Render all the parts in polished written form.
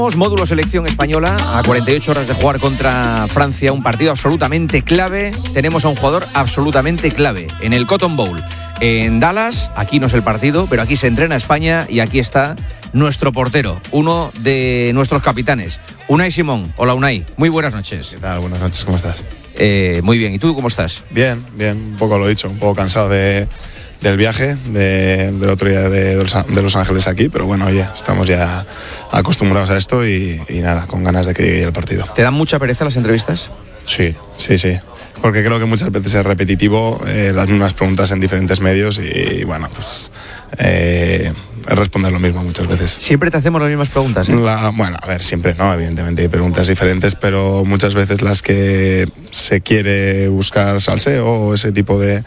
Módulo selección española a 48 horas de jugar contra Francia, un partido absolutamente clave. Tenemos a un jugador absolutamente clave en el Cotton Bowl en Dallas. Aquí no es el partido, pero aquí se entrena España y aquí está nuestro portero, uno de nuestros capitanes, Unai Simón. Hola Unai, muy buenas noches. ¿Qué tal? Buenas noches, ¿cómo estás? Muy bien, ¿y tú cómo estás? Bien, un poco lo dicho, un poco cansado del viaje del otro día de Los Ángeles aquí, pero bueno, oye, estamos ya acostumbrados a esto y nada, con ganas de que llegue el partido. ¿Te dan mucha pereza las entrevistas? Sí, porque creo que muchas veces es repetitivo, las mismas preguntas en diferentes medios y bueno, pues es responder lo mismo muchas veces. Siempre te hacemos las mismas preguntas, ¿eh? Bueno, a ver, siempre no, evidentemente hay preguntas diferentes, pero muchas veces las que se quiere buscar salseo o ese tipo de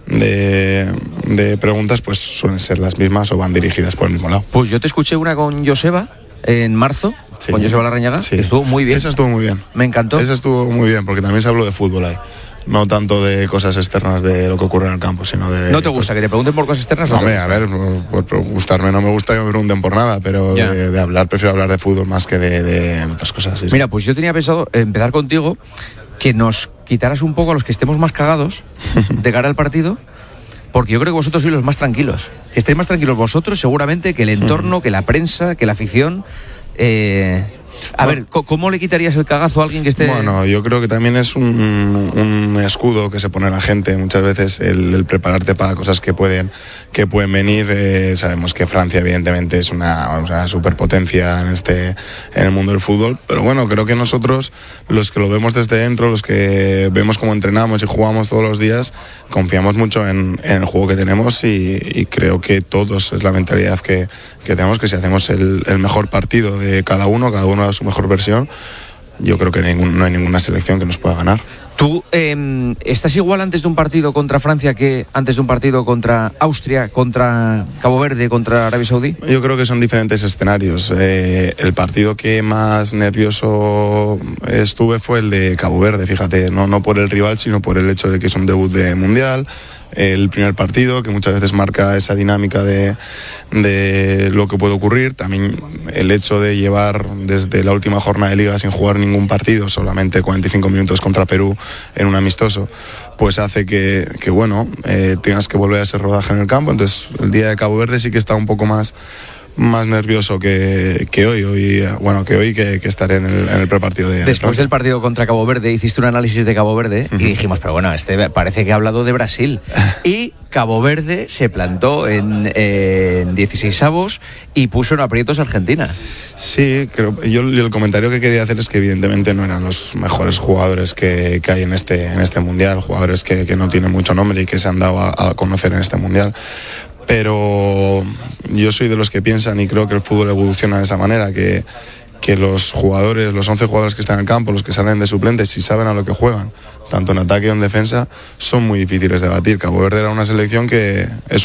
preguntas pues suelen ser las mismas o van dirigidas por el mismo lado. Pues yo te escuché una con Joseba en marzo, sí, con Joseba Larrañaga, sí. Estuvo muy bien. Esa estuvo muy bien. Me encantó. Esa estuvo muy bien, porque también se habló de fútbol ahí. No tanto de cosas externas de lo que ocurre en el campo, sino de... ¿No te gusta que te pregunten por cosas externas? No, hombre, a ver, por gustarme no me gusta que me pregunten por nada, pero de hablar, prefiero hablar de fútbol más que de otras cosas. Sí, mira, pues yo tenía pensado empezar contigo, que nos quitaras un poco a los que estemos más cagados de cara al partido, porque yo creo que vosotros sois los más tranquilos. Que estéis más tranquilos vosotros seguramente que el entorno, que la prensa, que la afición... A ver, ¿cómo le quitarías el cagazo a alguien que esté...? Bueno, yo creo que también es un escudo que se pone la gente muchas veces, el prepararte para cosas que pueden venir. Sabemos que Francia evidentemente es una superpotencia en el mundo del fútbol, pero bueno, creo que nosotros, los que lo vemos desde dentro, los que vemos cómo entrenamos y jugamos todos los días, confiamos mucho en el juego que tenemos y creo que todos es la mentalidad que tenemos, que si hacemos el mejor partido de cada uno a su mejor versión, yo creo que no hay ninguna selección que nos pueda ganar. ¿Tú estás igual antes de un partido contra Francia que antes de un partido contra Austria, contra Cabo Verde, contra Arabia Saudí? Yo creo que son diferentes escenarios. El partido que más nervioso estuve fue el de Cabo Verde, fíjate, no por el rival, sino por el hecho de que es un debut de mundial. El primer partido, que muchas veces marca esa dinámica de lo que puede ocurrir. También el hecho de llevar desde la última jornada de liga sin jugar ningún partido, solamente 45 minutos contra Perú en un amistoso, pues hace que tengas que volver a ese rodaje en el campo. Entonces el día de Cabo Verde sí que está un poco más nervioso que hoy que estaré en el prepartido de Después del partido contra Cabo Verde hiciste un análisis de Cabo Verde y dijimos, pero bueno, parece que ha hablado de Brasil. Y Cabo Verde se plantó en 16avos y puso en aprietos a Argentina. Sí, yo el comentario que quería hacer es que evidentemente no eran los mejores jugadores que hay en este mundial, jugadores que no tienen mucho nombre y que se han dado a conocer en este mundial. Pero yo soy de los que piensan y creo que el fútbol evoluciona de esa manera, que los jugadores, los 11 jugadores que están en el campo, los que salen de suplentes, si saben a lo que juegan, tanto en ataque o en defensa, son muy difíciles de batir. Cabo Verde era una selección que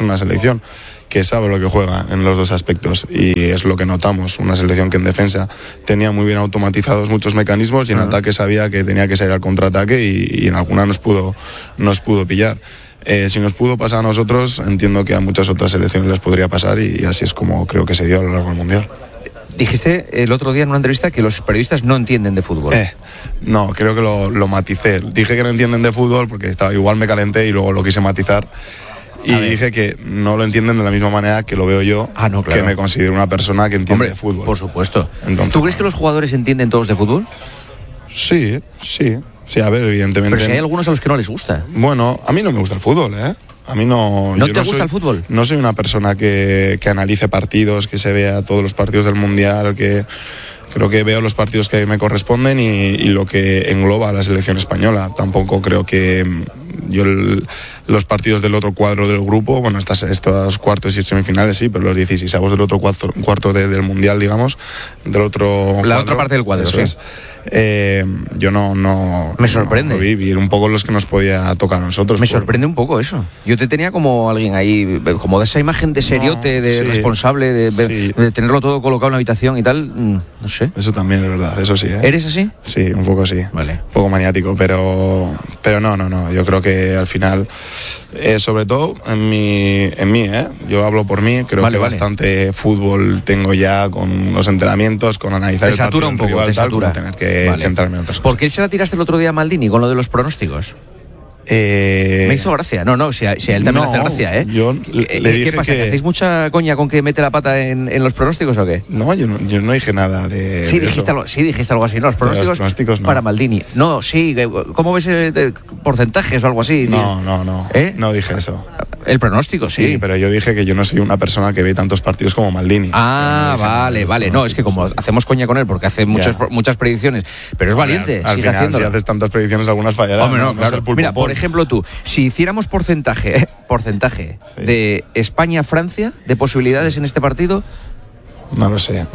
sabe lo que juega en los dos aspectos y es lo que notamos, una selección que en defensa tenía muy bien automatizados muchos mecanismos y en ataque sabía que tenía que salir al contraataque y en alguna nos pudo pillar. Si nos pudo pasar a nosotros, entiendo que a muchas otras selecciones les podría pasar y así es como creo que se dio a lo largo del Mundial. Dijiste el otro día en una entrevista que los periodistas no entienden de fútbol. No, creo que lo maticé. Dije que no entienden de fútbol porque igual me calenté y luego lo quise matizar. Y dije que no lo entienden de la misma manera que lo veo yo, claro, que me considero una persona que entiende de fútbol. Por supuesto. Entonces, ¿tú crees que los jugadores entienden todos de fútbol? Sí. Sí, a ver, evidentemente. Pero si hay algunos a los que no les gusta. Bueno, a mí no me gusta el fútbol, A mí no... ¿No te gusta el fútbol? No soy una persona que analice partidos, que se vea todos los partidos del Mundial, que creo que veo los partidos que me corresponden y lo que engloba a la selección española. Tampoco creo que los partidos del otro cuadro del grupo, bueno, estos cuartos y semifinales sí, pero los 16avos del otro cuarto del Mundial, digamos, del otro la cuadro, otra parte del cuadro, eso sí. Es. yo no me sorprende. No vi un poco los que nos podía tocar a nosotros. Me sorprende un poco eso. Yo te tenía como alguien ahí, como de esa imagen de seriote, de responsable, de tenerlo todo colocado en la habitación y tal, no sé. Eso también es verdad, eso sí. ¿Eres así? Sí, un poco sí. Vale. Un poco maniático, pero no. Yo creo que al final, sobre todo en mí, yo hablo por mí, creo que bastante fútbol tengo ya con los entrenamientos, con analizar el partido un poco, rival, tal, tener que centrarme en otras cosas. ¿Por qué se la tiraste el otro día a Maldini con lo de los pronósticos? Me hizo gracia. Si a él también le hace gracia, ¿eh? Yo le dije ¿Qué pasa? que... ¿Hacéis mucha coña con que mete la pata en los pronósticos o qué? No, yo no dije nada de sí, dijiste algo así, ¿no? Los pronósticos no. Para Maldini. No, sí, ¿cómo ves porcentajes o algo así? No. ¿Eh? No dije eso. El pronóstico, sí. Pero yo dije que yo no soy una persona que ve tantos partidos como Maldini. Vale. No, es que como hacemos coña con él porque hace muchas predicciones, pero es valiente, al sigue final, haciéndolo. Si haces tantas predicciones, algunas fallarán. Hombre, claro. Mira, por ejemplo, tú, si hiciéramos porcentaje de España-Francia, de posibilidades en este partido. No lo sé.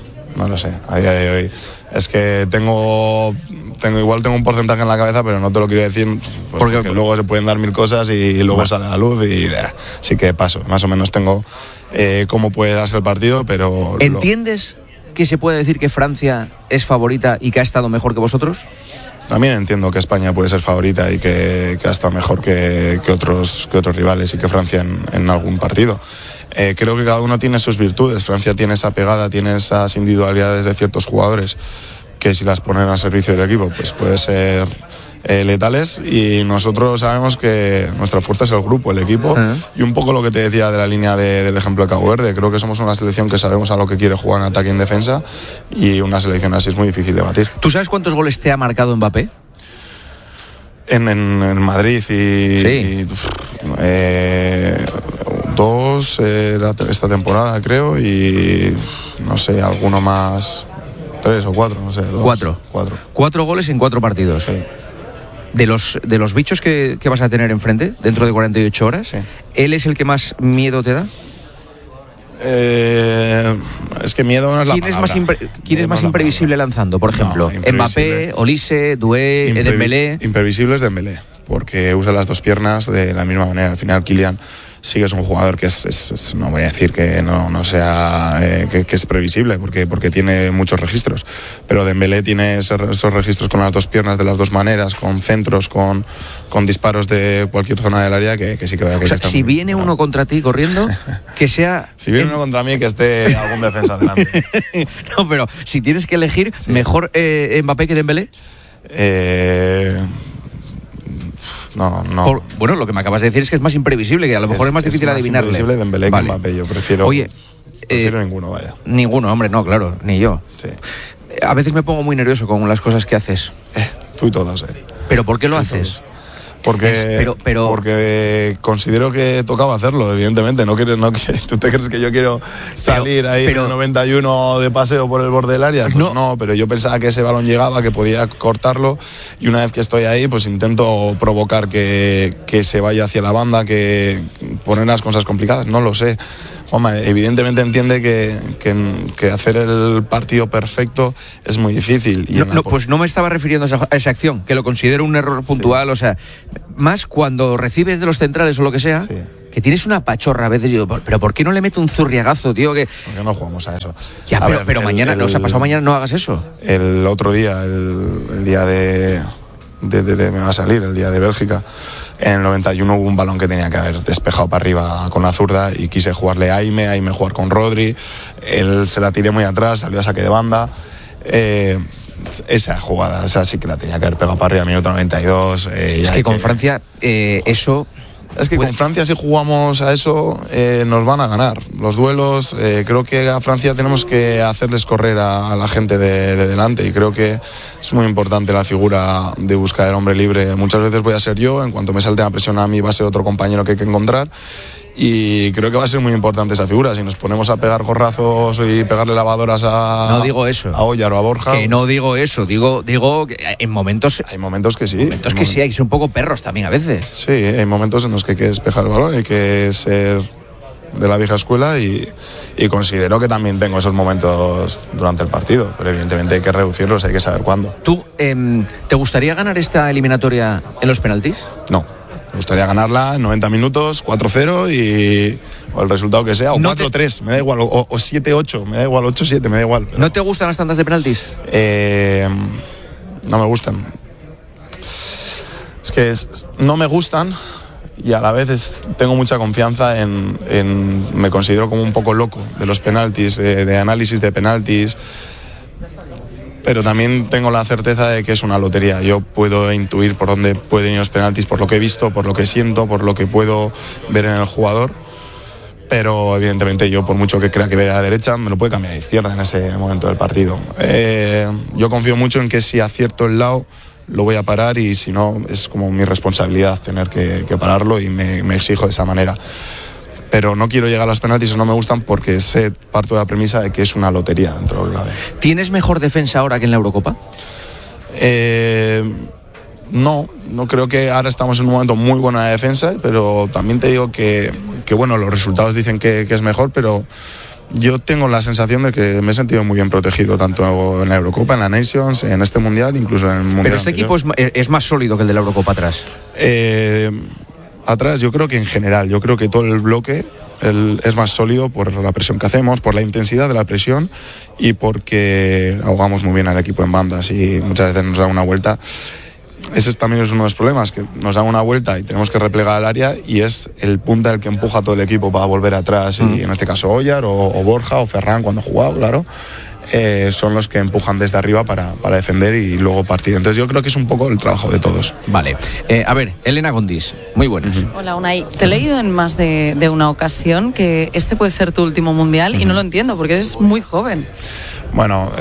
A día de hoy es que tengo un porcentaje en la cabeza, pero no te lo quiero decir porque luego se pueden dar mil cosas y luego sale a la luz y sí que paso. Más o menos tengo cómo puede darse el partido, pero... ¿Entiendes que se puede decir que Francia es favorita y que ha estado mejor que vosotros? También entiendo que España puede ser favorita y que ha estado mejor que otros rivales y que Francia en algún partido. Creo que cada uno tiene sus virtudes. Francia tiene esa pegada, tiene esas individualidades de ciertos jugadores que si las ponen al servicio del equipo pues puede ser letales, y nosotros sabemos que nuestra fuerza es el grupo, el equipo, y un poco lo que te decía de la línea del ejemplo de Cabo Verde. Creo que somos una selección que sabemos a lo que quiere jugar en ataque y en defensa, y una selección así es muy difícil de batir. ¿Tú sabes cuántos goles te ha marcado Mbappé? En Madrid dos esta temporada creo, y no sé, alguno más, 3 o 4, no sé. Cuatro goles en 4 partidos. Sí. De los bichos que vas a tener enfrente dentro de 48 horas, sí. ¿Él es el que más miedo te da? Es que miedo no es la palabra. ¿Quién es más imprevisible lanzando, por ejemplo? Mbappé, Olise, Doué, Dembélé. Imprevisible es Dembélé, porque usa las dos piernas de la misma manera. Al final Kylian sí que es un jugador que no voy a decir que no sea que es previsible, porque tiene muchos registros, pero Dembélé tiene esos registros con las dos piernas de las dos maneras, con centros, con disparos de cualquier zona del área que sí que vaya. O sea, si viene uno contra ti corriendo, que sea... Si viene uno contra mí, que esté algún defensa delante. No, pero si tienes que elegir, sí. ¿Mejor Mbappé que Dembélé? No. Bueno, lo que me acabas de decir es que es más imprevisible, que a lo mejor es más difícil adivinarle. Es más imprevisible Dembélé que Mbappé. Yo prefiero ninguno, vaya. Ninguno, hombre, no, claro, ni yo. Sí. A veces me pongo muy nervioso con las cosas que haces. Tú y todos, ¿Pero por qué lo haces? Todos. Porque considero que tocaba hacerlo, evidentemente. ¿Tú te crees que yo quiero salir en el 91 de paseo por el borde del área? Pues no, pero yo pensaba que ese balón llegaba, que podía cortarlo, y una vez que estoy ahí, pues intento provocar que se vaya hacia la banda, que poner las cosas complicadas. No lo sé. Evidentemente entiende que hacer el partido perfecto es muy difícil. Pues no me estaba refiriendo a esa acción, que lo considero un error puntual, sí. O sea, más cuando recibes de los centrales o lo que sea, sí. Que tienes una pachorra a veces. Pero ¿por qué no le meto un zurriagazo, tío? Porque no jugamos a eso. Ya, pero mañana, pasado mañana no hagas eso. El otro día, el día me va a salir, el día de Bélgica, en el 91 hubo un balón que tenía que haber despejado para arriba con la zurda y quise jugarle a Aime jugar con Rodri, él se la tiré muy atrás, salió a saque de banda. Esa jugada, esa sí que la tenía que haber pegado para arriba, minuto 92. Es que con Francia eso... Es que con Francia, si jugamos a eso, nos van a ganar los duelos. Creo que a Francia tenemos que hacerles correr a la gente de delante, y creo que es muy importante la figura de buscar el hombre libre. Muchas veces voy a ser yo, en cuanto me salte la presión a mí va a ser otro compañero que hay que encontrar, y creo que va a ser muy importante esa figura. Si nos ponemos a pegar gorrazos y pegarle lavadoras no digo eso, a Ollar o a Borja... Que no digo eso, digo que en momentos... Hay momentos que sí. Sí, hay que ser un poco perros también a veces. Sí, hay momentos en los que hay que despejar el balón, hay que ser de la vieja escuela y considero que también tengo esos momentos durante el partido, pero evidentemente hay que reducirlos, hay que saber cuándo. ¿Tú te gustaría ganar esta eliminatoria en los penaltis? No, me gustaría ganarla en 90 minutos, 4-0 o el resultado que sea, o no 4-3, me da igual, o 7-8, me da igual, 8-7, me da igual. Pero... ¿No te gustan las tandas de penaltis? No me gustan. Es que no me gustan y a la vez tengo mucha confianza me considero como un poco loco de los penaltis, de análisis de penaltis, pero también tengo la certeza de que es una lotería. Yo puedo intuir por dónde pueden ir los penaltis, por lo que he visto, por lo que siento, por lo que puedo ver en el jugador, pero evidentemente yo, por mucho que crea que vea a la derecha, me lo puede cambiar a la izquierda en ese momento del partido. Yo confío mucho en que si acierto el lado lo voy a parar, y si no, es como mi responsabilidad tener que pararlo, y me exijo de esa manera. Pero no quiero llegar a los penaltis, no me gustan, porque parto de la premisa de que es una lotería dentro de la B. ¿Tienes mejor defensa ahora que en la Eurocopa? No creo que ahora estamos en un momento muy bueno de defensa, pero también te digo que bueno, los resultados dicen que es mejor, pero yo tengo la sensación de que me he sentido muy bien protegido, tanto en la Eurocopa, en la Nations, en este Mundial, incluso en el Mundial. Pero este equipo es más sólido que el de la Eurocopa atrás. Atrás yo creo que en general, yo creo que todo el bloque es más sólido por la presión que hacemos, por la intensidad de la presión y porque ahogamos muy bien al equipo en bandas y muchas veces nos da una vuelta. Ese también es uno de los problemas, que nos dan una vuelta y tenemos que replegar al área, y es el punta el que empuja a todo el equipo para volver atrás, y en este caso Oyar o Borja o Ferran cuando jugaba, claro, son los que empujan desde arriba para defender y luego partir. Entonces yo creo que es un poco el trabajo de todos. Vale, a ver, Elena Gondis, muy buenas. Hola Unai, te he leído en más de una ocasión que este puede ser tu último mundial y no lo entiendo porque eres muy joven. Bueno,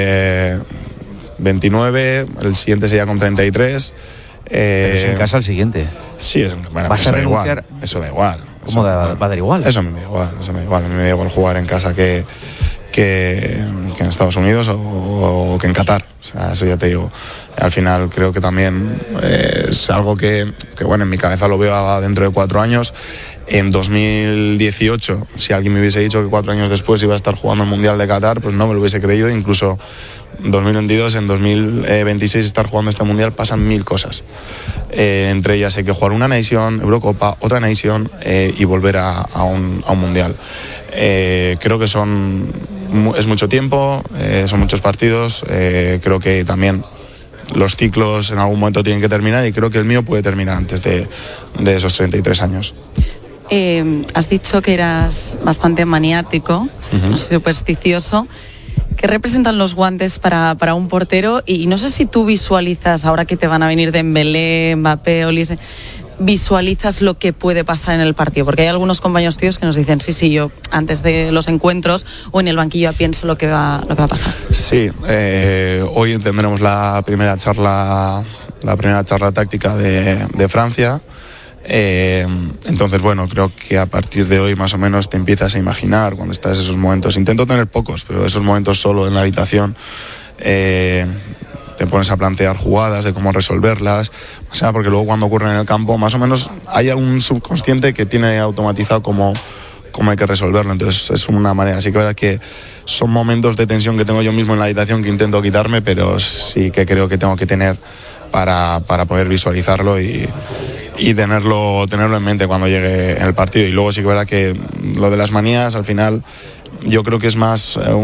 29, el siguiente sería con 33. Pero es en casa el siguiente. Sí, bueno, ¿Vas a renunciar? Eso da igual. ¿Cómo va a dar igual? Eso me da igual. A mí me da igual jugar en casa que en Estados Unidos o que en Qatar. O sea, eso ya te digo. Al final creo que también es algo que bueno, en mi cabeza lo veo dentro de 4 años. En 2018, si alguien me hubiese dicho que 4 años después iba a estar jugando el Mundial de Qatar, pues no me lo hubiese creído. Incluso en 2022, en 2026 estar jugando este Mundial, pasan 1000 cosas. Entre ellas hay que jugar una Nation, Eurocopa, otra Nation y volver a un Mundial. Creo que es mucho tiempo, son muchos partidos. Creo que también los ciclos en algún momento tienen que terminar, y creo que el mío puede terminar antes de esos 33 años. Has dicho que eras bastante maniático, no sé, supersticioso. ¿Qué representan los guantes para un portero? Y no sé si tú visualizas, ahora que te van a venir Dembélé, Mbappé, Olise, visualizas lo que puede pasar en el partido, porque hay algunos compañeros tíos que nos dicen sí, yo antes de los encuentros o en el banquillo ya pienso lo que va a pasar. Sí, hoy tendremos la primera charla táctica de Francia. Entonces bueno, creo que a partir de hoy más o menos te empiezas a imaginar cuando estás en esos momentos. Intento tener pocos, pero esos momentos solo en la habitación, te pones a plantear jugadas de cómo resolverlas, o sea, porque luego cuando ocurre en el campo más o menos hay algún subconsciente que tiene automatizado cómo hay que resolverlo. Entonces es una manera, así que verdad que son momentos de tensión que tengo yo mismo en la habitación que intento quitarme, pero sí que creo que tengo que tener para poder visualizarlo y tenerlo en mente cuando llegue en el partido. Y luego sí que verdad que lo de las manías al final yo creo que es más